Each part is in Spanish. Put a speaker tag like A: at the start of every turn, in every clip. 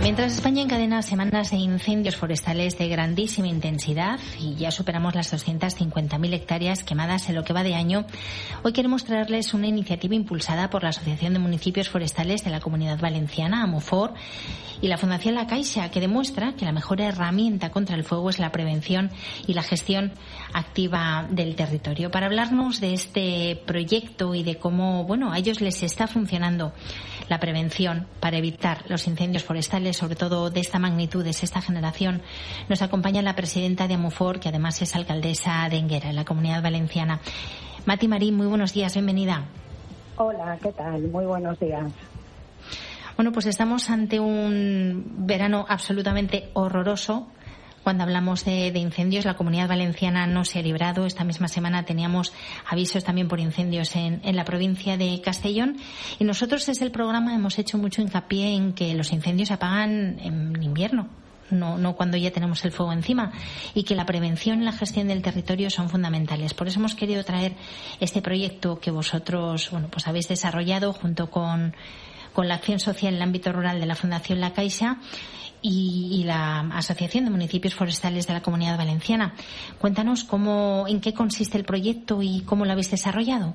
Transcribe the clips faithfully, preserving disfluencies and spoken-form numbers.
A: Mientras España encadena semanas de incendios forestales de grandísima intensidad y ya superamos las doscientas cincuenta mil hectáreas quemadas en lo que va de año, hoy queremos traerles una iniciativa impulsada por la Asociación de Municipios Forestales de la Comunidad Valenciana, AMUFOR, y la Fundación La Caixa, que demuestra que la mejor herramienta contra el fuego es la prevención y la gestión activa del territorio. Para hablarnos de este proyecto y de cómo, bueno, a ellos les está funcionando la prevención para evitar los incendios forestales, sobre todo de esta magnitud, de esta generación, nos acompaña la presidenta de AMUFOR, que además es alcaldesa de Enguera, en la Comunidad Valenciana. Mati Marín, muy buenos días, bienvenida.
B: Hola, ¿qué tal? Muy buenos días.
A: Bueno, pues estamos ante un verano absolutamente horroroso. Cuando hablamos de, de incendios, la Comunidad Valenciana no se ha librado. Esta misma semana teníamos avisos también por incendios en, en la provincia de Castellón. Y nosotros desde el programa hemos hecho mucho hincapié en que los incendios se apagan en invierno, no, no cuando ya tenemos el fuego encima, y que la prevención y la gestión del territorio son fundamentales. Por eso hemos querido traer este proyecto que vosotros, bueno, pues habéis desarrollado junto con, con la acción social en el ámbito rural de la Fundación La Caixa y, y la Asociación de Municipios Forestales de la Comunidad Valenciana. Cuéntanos cómo, en qué consiste el proyecto y cómo lo habéis desarrollado.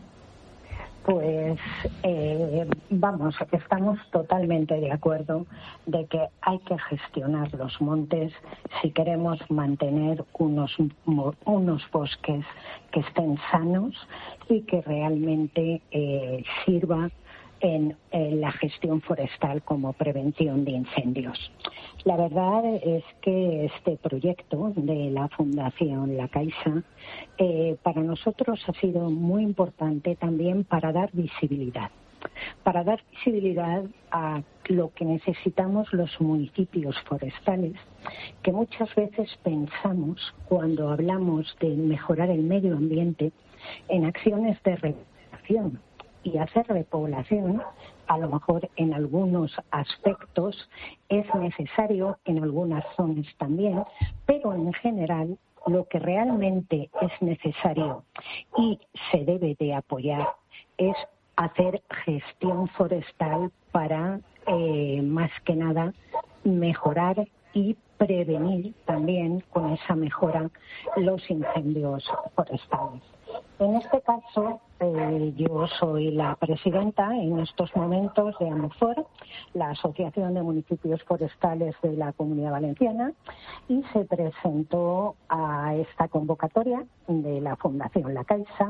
B: Pues eh, vamos, estamos totalmente de acuerdo de que hay que gestionar los montes si queremos mantener unos, unos bosques que estén sanos y que realmente eh, sirva en, en la gestión forestal como prevención de incendios. La verdad es que este proyecto de la Fundación La Caixa eh, para nosotros ha sido muy importante también para dar visibilidad, para dar visibilidad a lo que necesitamos los municipios forestales, que muchas veces pensamos cuando hablamos de mejorar el medio ambiente en acciones de repoblación. Y hacer repoblación, a lo mejor en algunos aspectos es necesario, en algunas zonas también, pero en general lo que realmente es necesario y se debe de apoyar es hacer gestión forestal para, eh, más que nada, mejorar y prevenir también con esa mejora los incendios forestales. En este caso, eh, yo soy la presidenta en estos momentos de AMUFOR, la Asociación de Municipios Forestales de la Comunidad Valenciana, y se presentó a esta convocatoria de la Fundación La Caixa.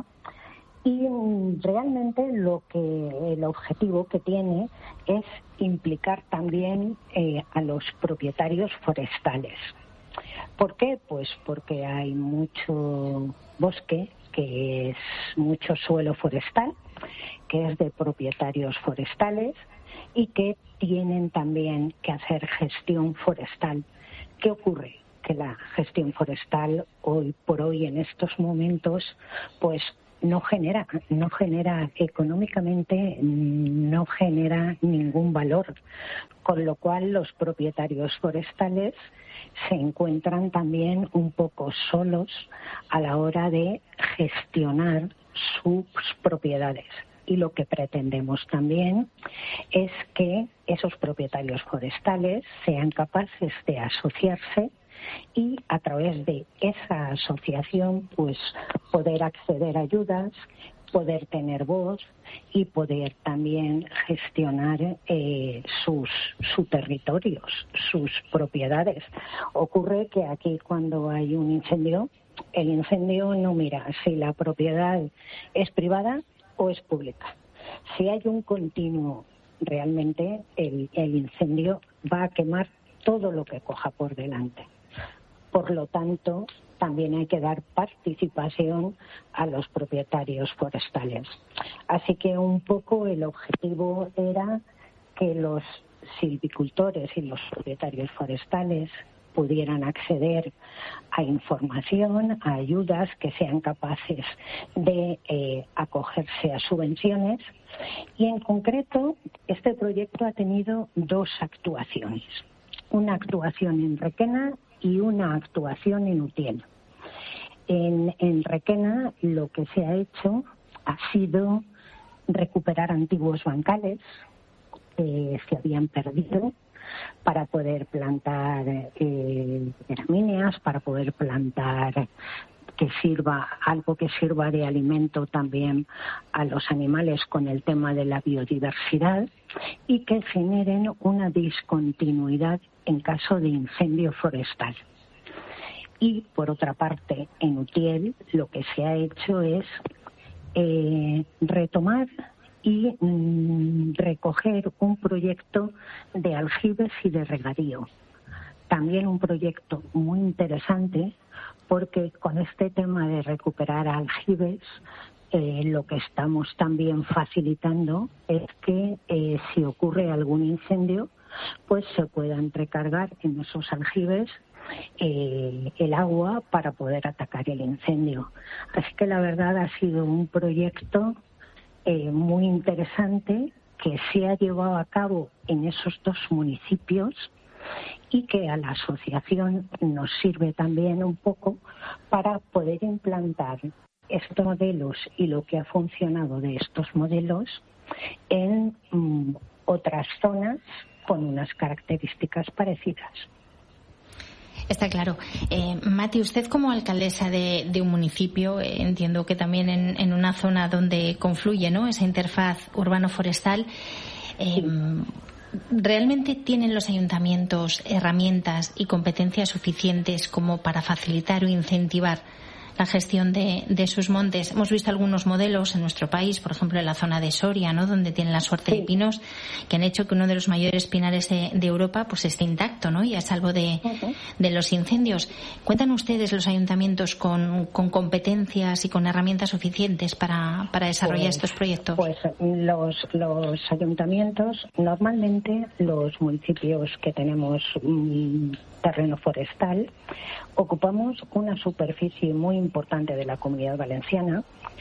B: Y realmente lo que el objetivo que tiene es implicar también eh, a los propietarios forestales. ¿Por qué? Pues porque hay mucho bosque, que es mucho suelo forestal, que es de propietarios forestales y que tienen también que hacer gestión forestal. ¿Qué ocurre? Que la gestión forestal hoy por hoy, en estos momentos, pues no genera, no genera económicamente, no genera ningún valor, con lo cual los propietarios forestales se encuentran también un poco solos a la hora de gestionar sus propiedades. Y lo que pretendemos también es que esos propietarios forestales sean capaces de asociarse y a través de esa asociación pues poder acceder a ayudas, poder tener voz y poder también gestionar eh, sus, sus territorios, sus propiedades. Ocurre que aquí cuando hay un incendio, el incendio no mira si la propiedad es privada o es pública. Si hay un continuo, realmente el, el incendio va a quemar todo lo que coja por delante. Por lo tanto, también hay que dar participación a los propietarios forestales. Así que un poco el objetivo era que los silvicultores y los propietarios forestales pudieran acceder a información, a ayudas, que sean capaces de eh, acogerse a subvenciones. Y en concreto, este proyecto ha tenido dos actuaciones. Una actuación en Requena y una actuación en Utiel. En, en Requena lo que se ha hecho ha sido recuperar antiguos bancales, eh, se habían perdido, para poder plantar eh, gramíneas, para poder plantar que sirva algo que sirva de alimento también a los animales con el tema de la biodiversidad y que generen una discontinuidad en caso de incendio forestal. Y por otra parte, en Utiel lo que se ha hecho es eh, retomar y mm, recoger un proyecto de aljibes y de regadío. También un proyecto muy interesante porque con este tema de recuperar aljibes eh, lo que estamos también facilitando es que eh, si ocurre algún incendio pues se puedan recargar en esos aljibes eh, el agua para poder atacar el incendio. Así que la verdad ha sido un proyecto eh, muy interesante que se ha llevado a cabo en esos dos municipios y que a la asociación nos sirve también un poco para poder implantar estos modelos y lo que ha funcionado de estos modelos en mm, otras zonas con unas características parecidas.
A: Está claro. Eh, Mati, usted como alcaldesa de, de un municipio, eh, entiendo que también en, en una zona donde confluye, ¿no?, esa interfaz urbano-forestal, eh, sí. ¿Realmente tienen los ayuntamientos herramientas y competencias suficientes como para facilitar o incentivar la gestión de, de sus montes? Hemos visto algunos modelos en nuestro país, por ejemplo en la zona de Soria, ¿no?, donde tienen la suerte sí. de pinos, que han hecho que uno de los mayores pinares de, de Europa pues esté intacto, ¿no?, y a salvo de, uh-huh. de los incendios. ¿Cuentan ustedes los ayuntamientos con, con competencias y con herramientas suficientes para, para desarrollar pues, estos proyectos?
B: Pues los, los ayuntamientos, normalmente los municipios que tenemos mmm, terreno forestal, ocupamos una superficie muy importante de la Comunidad Valenciana,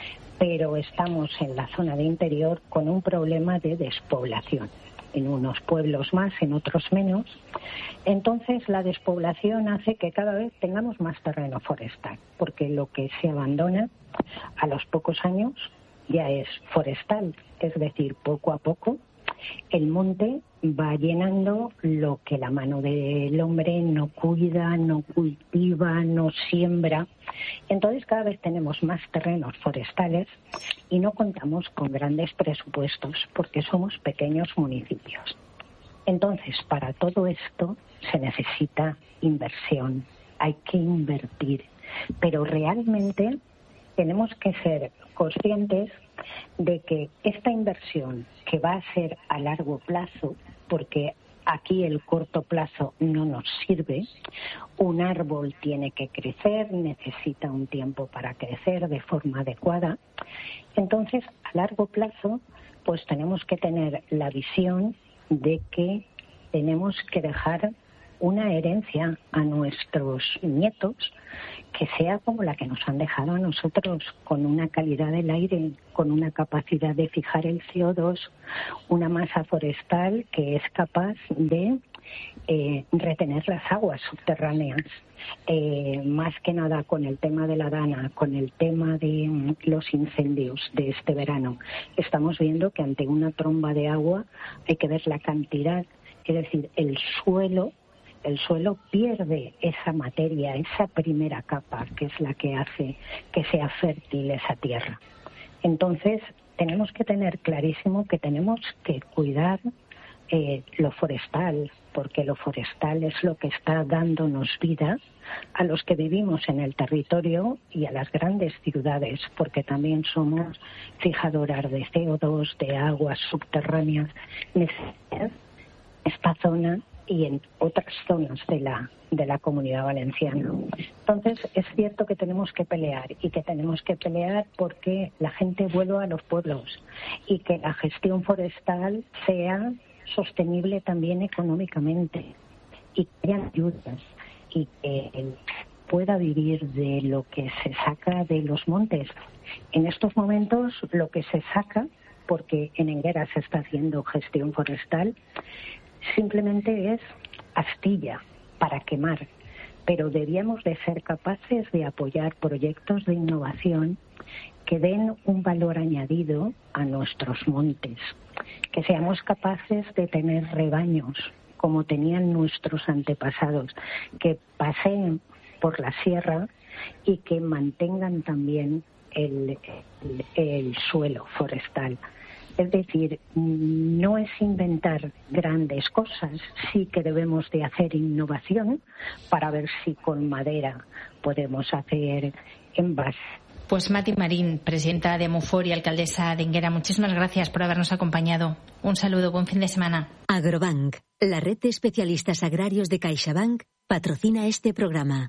B: pero estamos en la zona de interior con un problema de despoblación. En unos pueblos más, en otros menos. Entonces, la despoblación hace que cada vez tengamos más terreno forestal, porque lo que se abandona a los pocos años ya es forestal, es decir, poco a poco el monte va llenando lo que la mano del hombre no cuida, no cultiva, no siembra. Entonces cada vez tenemos más terrenos forestales y no contamos con grandes presupuestos porque somos pequeños municipios. Entonces, para todo esto se necesita inversión, hay que invertir, pero realmente tenemos que ser conscientes de que esta inversión, que va a ser a largo plazo, porque aquí el corto plazo no nos sirve, un árbol tiene que crecer, necesita un tiempo para crecer de forma adecuada. Entonces, a largo plazo, pues tenemos que tener la visión de que tenemos que dejar una herencia a nuestros nietos que sea como la que nos han dejado a nosotros, con una calidad del aire, con una capacidad de fijar el C O dos, una masa forestal que es capaz de eh, retener las aguas subterráneas. Eh, más que nada con el tema de la dana, con el tema de um, los incendios de este verano, estamos viendo que ante una tromba de agua hay que ver la cantidad, es decir, el suelo El suelo pierde esa materia, esa primera capa, que es la que hace que sea fértil esa tierra. Entonces, tenemos que tener clarísimo que tenemos que cuidar eh, lo forestal, porque lo forestal es lo que está dándonos vida a los que vivimos en el territorio y a las grandes ciudades, porque también somos fijadoras de C O dos, de aguas subterráneas. Esta zona y en otras zonas de la de la Comunidad Valenciana. Entonces, es cierto que tenemos que pelear y que tenemos que pelear porque la gente vuelva a los pueblos y que la gestión forestal sea sostenible también económicamente y que haya ayudas y que pueda vivir de lo que se saca de los montes. En estos momentos, lo que se saca, porque en Enguera se está haciendo gestión forestal, simplemente es astilla para quemar, pero debíamos de ser capaces de apoyar proyectos de innovación que den un valor añadido a nuestros montes. que seamos capaces de tener rebaños como tenían nuestros antepasados, que paseen por la sierra y que mantengan también el, el, el suelo forestal. Es decir, no es inventar grandes cosas, sí que debemos de hacer innovación para ver si con madera podemos hacer envases.
A: Pues Mati Marín, presidenta de Mofor y alcaldesa de Enguera, muchísimas gracias por habernos acompañado. Un saludo, buen fin de semana.
C: Agrobank, la red de especialistas agrarios de CaixaBank, patrocina este programa.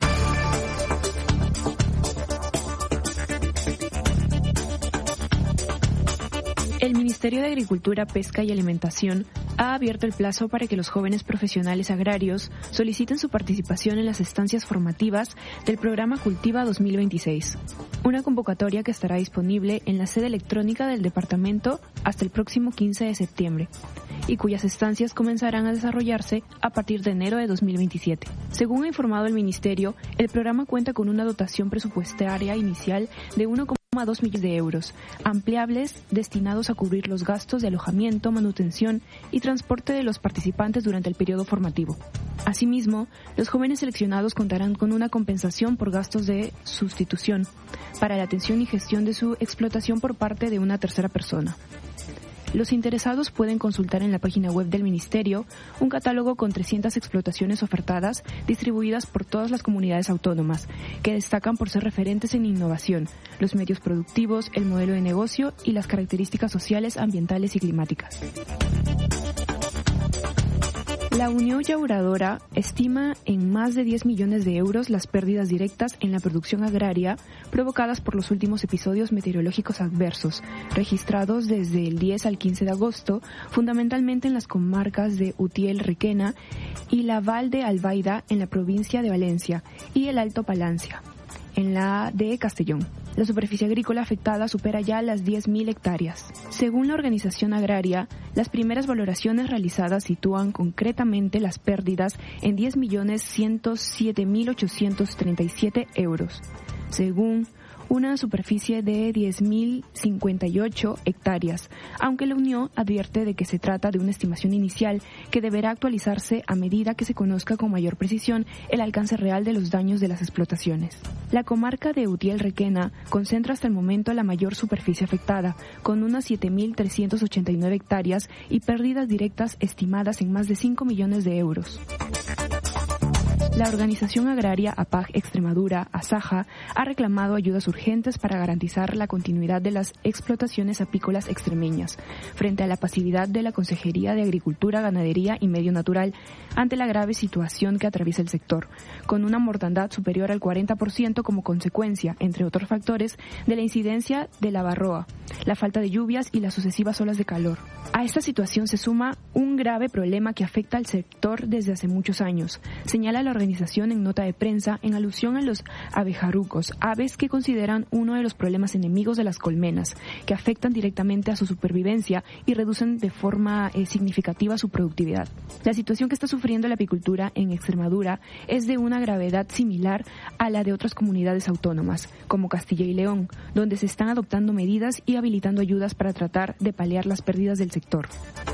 D: El Ministerio de Agricultura, Pesca y Alimentación ha abierto el plazo para que los jóvenes profesionales agrarios soliciten su participación en las estancias formativas del programa Cultiva dos mil veintiséis, una convocatoria que estará disponible en la sede electrónica del departamento hasta el próximo quince de septiembre y cuyas estancias comenzarán a desarrollarse a partir de enero de dos mil veintisiete. Según ha informado el Ministerio, el programa cuenta con una dotación presupuestaria inicial de uno coma dos millones de euros, ampliables destinados a cubrir los gastos de alojamiento, manutención y transporte de los participantes durante el periodo formativo. Asimismo, los jóvenes seleccionados contarán con una compensación por gastos de sustitución para la atención y gestión de su explotación por parte de una tercera persona. Los interesados pueden consultar en la página web del Ministerio un catálogo con trescientas explotaciones ofertadas distribuidas por todas las comunidades autónomas, que destacan por ser referentes en innovación, los medios productivos, el modelo de negocio y las características sociales, ambientales y climáticas. La Unión Llauradora estima en más de diez millones de euros las pérdidas directas en la producción agraria provocadas por los últimos episodios meteorológicos adversos, registrados desde el diez al quince de agosto, fundamentalmente en las comarcas de Utiel-Requena y la Val de Albaida en la provincia de Valencia y el Alto Palancia en la de Castellón. La superficie agrícola afectada supera ya las diez mil hectáreas. Según la organización agraria, las primeras valoraciones realizadas sitúan concretamente las pérdidas en diez millones ciento siete mil ochocientos treinta y siete euros, según una superficie de diez mil cincuenta y ocho hectáreas, aunque la Unión advierte de que se trata de una estimación inicial que deberá actualizarse a medida que se conozca con mayor precisión el alcance real de los daños de las explotaciones. La comarca de Utiel-Requena concentra hasta el momento la mayor superficie afectada, con unas siete mil trescientas ochenta y nueve hectáreas y pérdidas directas estimadas en más de cinco millones de euros. La organización agraria APAG Extremadura, ASAJA, ha reclamado ayudas urgentes para garantizar la continuidad de las explotaciones apícolas extremeñas, frente a la pasividad de la Consejería de Agricultura, Ganadería y Medio Natural ante la grave situación que atraviesa el sector, con una mortandad superior al cuarenta por ciento como consecuencia, entre otros factores, de la incidencia de la varroa, la falta de lluvias y las sucesivas olas de calor. A esta situación se suma un grave problema que afecta al sector desde hace muchos años, señala la organización en nota de prensa en alusión a los abejarucos, aves que consideran uno de los problemas enemigos de las colmenas, que afectan directamente a su supervivencia y reducen de forma eh, significativa su productividad. La situación que está sufriendo la apicultura en Extremadura es de una gravedad similar a la de otras comunidades autónomas, como Castilla y León, donde se están adoptando medidas y habilitando ayudas para tratar de paliar las pérdidas del sector.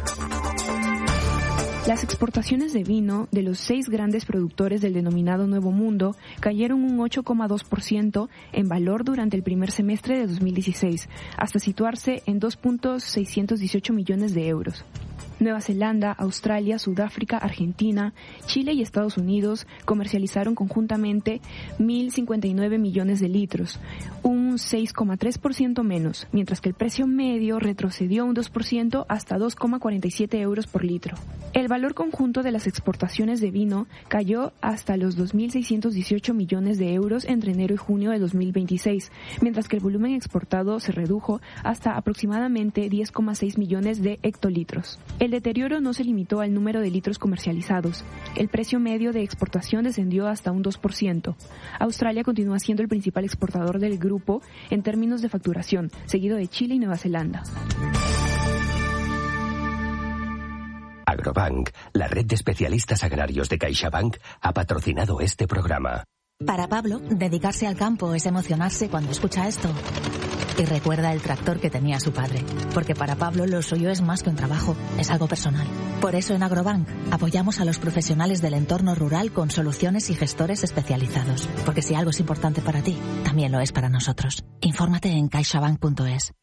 D: Las exportaciones de vino de los seis grandes productores del denominado Nuevo Mundo cayeron un ocho coma dos por ciento en valor durante el primer semestre de dos mil dieciséis, hasta situarse en dos punto seiscientos dieciocho millones de euros. Nueva Zelanda, Australia, Sudáfrica, Argentina, Chile y Estados Unidos comercializaron conjuntamente mil cincuenta y nueve millones de litros, un seis coma tres por ciento menos, mientras que el precio medio retrocedió un dos por ciento hasta dos coma cuarenta y siete euros por litro. El valor conjunto de las exportaciones de vino cayó hasta los dos mil seiscientos dieciocho millones de euros entre enero y junio de dos mil veintiséis, mientras que el volumen exportado se redujo hasta aproximadamente diez coma seis millones de hectolitros. El deterioro no se limitó al número de litros comercializados. El precio medio de exportación descendió hasta un dos por ciento. Australia continúa siendo el principal exportador del grupo en términos de facturación, seguido de Chile y Nueva Zelanda.
E: Agrobank, la red de especialistas agrarios de CaixaBank, ha patrocinado este programa.
F: Para Pablo, dedicarse al campo es emocionarse cuando escucha esto. Y recuerda el tractor que tenía su padre, porque para Pablo lo suyo es más que un trabajo, es algo personal. Por eso en Agrobank apoyamos a los profesionales del entorno rural con soluciones y gestores especializados, porque si algo es importante para ti, también lo es para nosotros. Infórmate en caixabank punto es.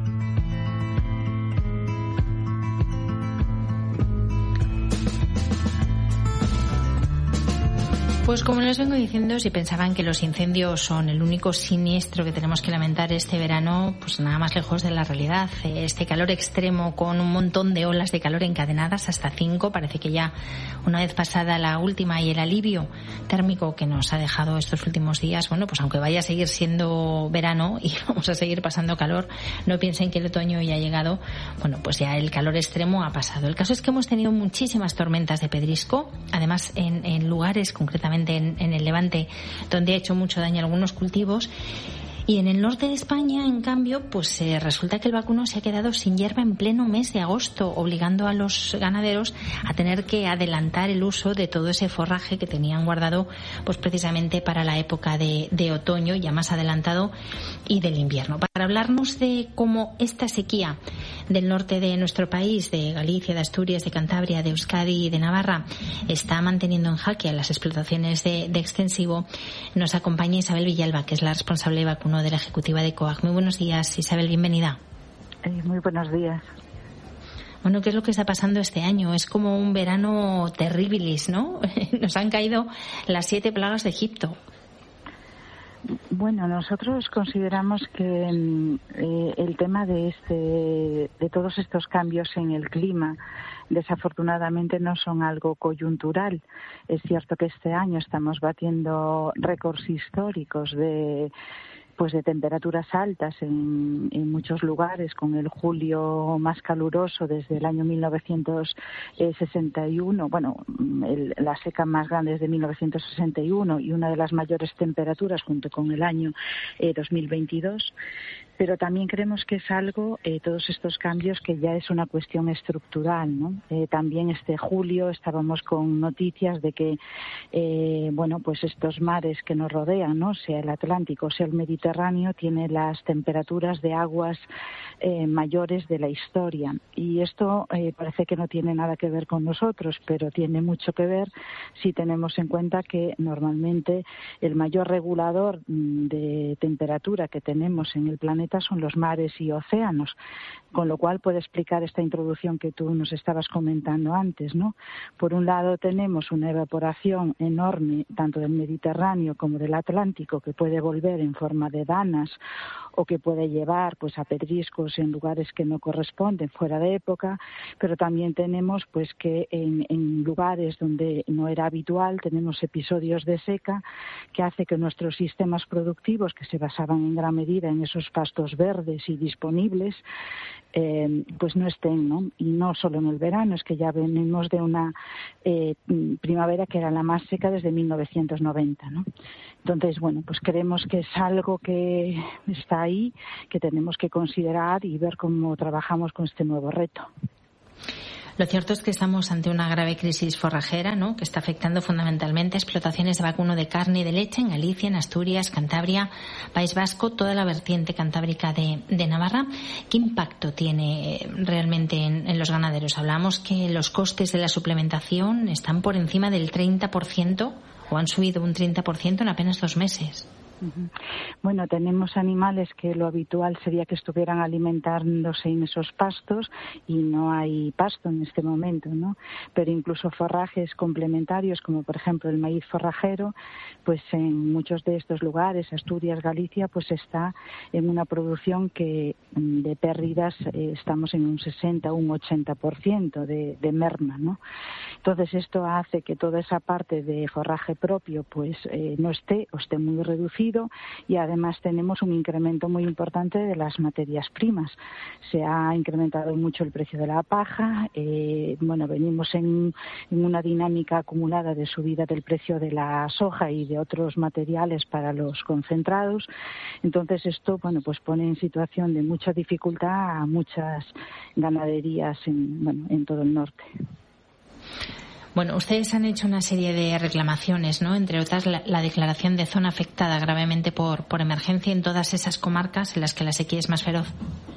A: Pues como les vengo diciendo, si pensaban que los incendios son el único siniestro que tenemos que lamentar este verano, pues nada más lejos de la realidad. Este calor extremo con un montón de olas de calor encadenadas, hasta cinco, parece que ya una vez pasada la última, y el alivio térmico que nos ha dejado estos últimos días, bueno, pues aunque vaya a seguir siendo verano y vamos a seguir pasando calor, no piensen que el otoño ya ha llegado. Bueno, pues ya el calor extremo ha pasado. El caso es que hemos tenido muchísimas tormentas de pedrisco, además en, en lugares concretamente En, en el Levante, donde ha hecho mucho daño a algunos cultivos. Y en el norte de España, en cambio, pues eh, resulta que el vacuno se ha quedado sin hierba en pleno mes de agosto, obligando a los ganaderos a tener que adelantar el uso de todo ese forraje que tenían guardado, pues precisamente para la época de, de otoño, ya más adelantado, y del invierno. Para hablarnos de cómo esta sequía del norte de nuestro país, de Galicia, de Asturias, de Cantabria, de Euskadi y de Navarra, está manteniendo en jaque a las explotaciones de, de extensivo, nos acompaña Isabel Villalba, que es la responsable de vacuno de la ejecutiva de COAG. Muy buenos días, Isabel, bienvenida.
G: Eh, muy buenos días.
A: Bueno, ¿qué es lo que está pasando este año? Es como un verano terribilis, ¿no? Nos han caído las siete plagas de Egipto.
G: Bueno, nosotros consideramos que eh, el tema de este, de todos estos cambios en el clima, desafortunadamente no son algo coyuntural. Es cierto que este año estamos batiendo récords históricos de pues de temperaturas altas en, en muchos lugares, con el julio más caluroso desde el año mil novecientos sesenta y uno, bueno, el, la seca más grande desde mil novecientos sesenta y uno y una de las mayores temperaturas junto con el año eh, dos mil veintidós. Pero también creemos que es algo, eh, todos estos cambios, que ya es una cuestión estructural, ¿no? Eh, también este julio estábamos con noticias de que, eh, bueno, pues estos mares que nos rodean, ¿no? Sea el Atlántico, sea el Mediterráneo, tiene las temperaturas de aguas eh, mayores de la historia. Y esto eh, parece que no tiene nada que ver con nosotros, pero tiene mucho que ver si tenemos en cuenta que normalmente el mayor regulador de temperatura que tenemos en el planeta son los mares y océanos, con lo cual puede explicar esta introducción que tú nos estabas comentando antes, ¿no? Por un lado tenemos una evaporación enorme tanto del Mediterráneo como del Atlántico, que puede volver en forma de danas o que puede llevar pues a pedriscos en lugares que no corresponden, fuera de época, pero también tenemos pues que en, en lugares donde no era habitual tenemos episodios de seca que hace que nuestros sistemas productivos, que se basaban en gran medida en esos pastos verdes y disponibles, eh, pues no estén, ¿no? Y no solo en el verano, es que ya venimos de una eh, primavera que era la más seca desde mil novecientos noventa, ¿no? Entonces, bueno, pues creemos que es algo que está ahí, que tenemos que considerar y ver cómo trabajamos con este nuevo reto.
A: Lo cierto es que estamos ante una grave crisis forrajera, ¿no?, que está afectando fundamentalmente a explotaciones de vacuno de carne y de leche en Galicia, en Asturias, Cantabria, País Vasco, toda la vertiente cantábrica de, de Navarra. ¿Qué impacto tiene realmente en, en los ganaderos? Hablamos que los costes de la suplementación están por encima del treinta por ciento o han subido un treinta por ciento en apenas dos meses.
G: Bueno, tenemos animales que lo habitual sería que estuvieran alimentándose en esos pastos y no hay pasto en este momento, ¿no? Pero incluso forrajes complementarios, como por ejemplo el maíz forrajero, pues en muchos de estos lugares, Asturias, Galicia, pues está en una producción que de pérdidas eh, estamos en un sesenta o un ochenta por ciento de, de merma, ¿no? Entonces esto hace que toda esa parte de forraje propio pues eh, no esté o esté muy reducido, y además tenemos un incremento muy importante de las materias primas. Se ha incrementado mucho el precio de la paja, eh, bueno, venimos en, en una dinámica acumulada de subida del precio de la soja y de otros materiales para los concentrados. Entonces esto, bueno, pues pone en situación de mucha dificultad a muchas ganaderías en, bueno, en todo el norte.
A: Bueno, ustedes han hecho una serie de reclamaciones, ¿no? Entre otras, la, la declaración de zona afectada gravemente por, por emergencia en todas esas comarcas en las que la sequía es más feroz.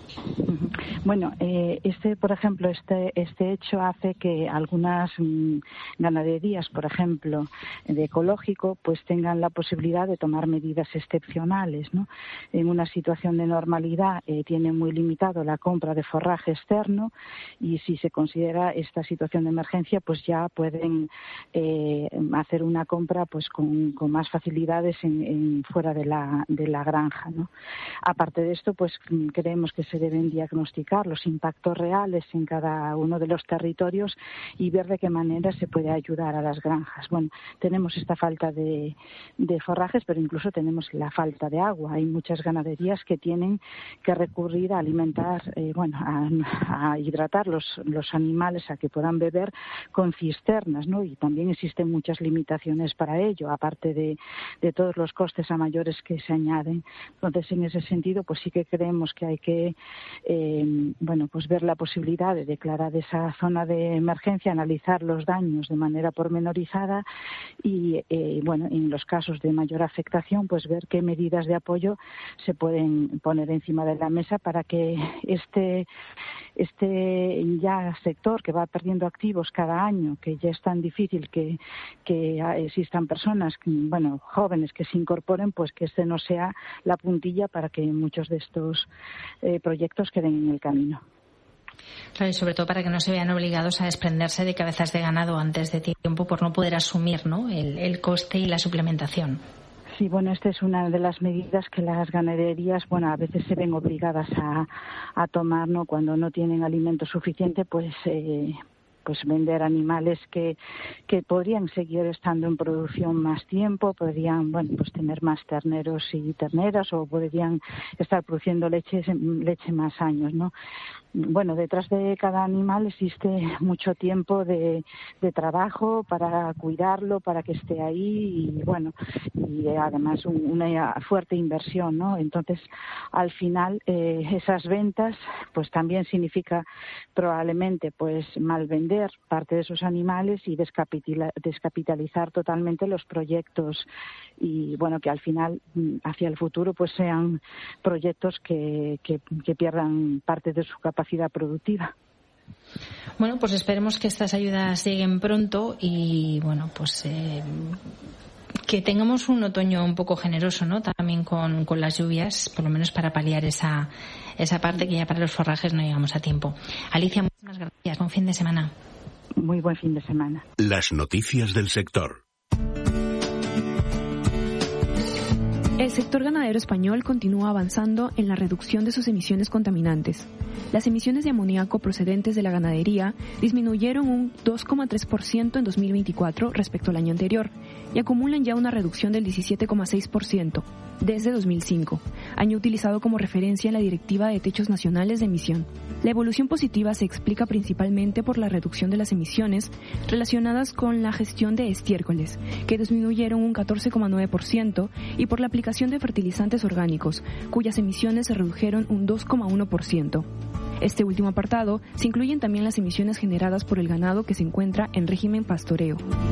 G: Bueno, eh, este, por ejemplo, este, este hecho hace que algunas mmm, ganaderías, por ejemplo, de ecológico, pues tengan la posibilidad de tomar medidas excepcionales, ¿no? En una situación de normalidad eh, tienen muy limitado la compra de forraje externo y si se considera esta situación de emergencia, pues ya pueden eh, hacer una compra pues con, con más facilidades en, en fuera de la, de la granja, ¿no? Aparte de esto, pues creemos que se deben diagnosticar los impactos reales en cada uno de los territorios y ver de qué manera se puede ayudar a las granjas. Bueno, tenemos esta falta de, de forrajes, pero incluso tenemos la falta de agua. Hay muchas ganaderías que tienen que recurrir a alimentar, eh, bueno, a, a hidratar los, los animales a que puedan beber con cisternas, ¿no? Y también existen muchas limitaciones para ello, aparte de, de todos los costes a mayores que se añaden. Entonces, en ese sentido, pues sí que creemos que hay que eh, bueno, pues ver la posibilidad de declarar esa zona de emergencia, analizar los daños de manera pormenorizada y, eh, bueno, en los casos de mayor afectación, pues ver qué medidas de apoyo se pueden poner encima de la mesa para que este, este ya sector que va perdiendo activos cada año, que ya es tan difícil que, que existan personas, bueno, jóvenes que se incorporen, pues que este no sea la puntilla para que muchos de estos eh, proyectos queden en el camino.
A: Claro, y sobre todo para que no se vean obligados a desprenderse de cabezas de ganado antes de tiempo por no poder asumir, ¿no?, el, el coste y la suplementación.
G: Sí, bueno, esta es una de las medidas que las ganaderías, bueno, a veces se ven obligadas a, a tomar, ¿no?, cuando no tienen alimento suficiente, pues eh, pues vender animales que, que podrían seguir estando en producción más tiempo, podrían, bueno, pues tener más terneros y terneras o podrían estar produciendo leche, leche más años, ¿no? Bueno, detrás de cada animal existe mucho tiempo de, de trabajo para cuidarlo, para que esté ahí y, bueno, y además un, una fuerte inversión, ¿no? Entonces, al final, eh, esas ventas, pues también significa probablemente, pues, mal vender parte de esos animales y descapitalizar, descapitalizar totalmente los proyectos y, bueno, que al final, hacia el futuro, pues sean proyectos que, que, que pierdan parte de su capacidad capacidad productiva.
A: Bueno, pues esperemos que estas ayudas lleguen pronto y, bueno, pues eh, que tengamos un otoño un poco generoso, ¿no?, también con, con las lluvias, por lo menos para paliar esa, esa parte que ya para los forrajes no llegamos a tiempo. Alicia, muchas gracias. Buen fin de semana.
G: Muy buen fin de semana.
E: Las noticias del sector.
D: El sector ganadero español continúa avanzando en la reducción de sus emisiones contaminantes. Las emisiones de amoníaco procedentes de la ganadería disminuyeron un dos coma tres por ciento en dos mil veinticuatro respecto al año anterior y acumulan ya una reducción del diecisiete coma seis por ciento desde dos mil cinco, año utilizado como referencia en la Directiva de Techos Nacionales de Emisión. La evolución positiva se explica principalmente por la reducción de las emisiones relacionadas con la gestión de estiércoles, que disminuyeron un catorce coma nueve por ciento, y por la aplicación de fertilizantes orgánicos, cuyas emisiones se redujeron un dos coma uno por ciento. Este último apartado se incluyen también las emisiones generadas por el ganado que se encuentra en régimen pastoreo.